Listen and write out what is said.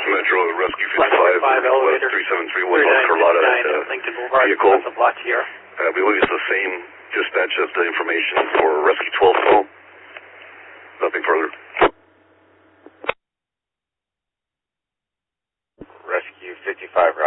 Metro Rescue 55, West 373 West North Carlotta, vehicle. I believe it's the same dispatch as the information for Rescue 12 call. Nothing further. Rescue 55,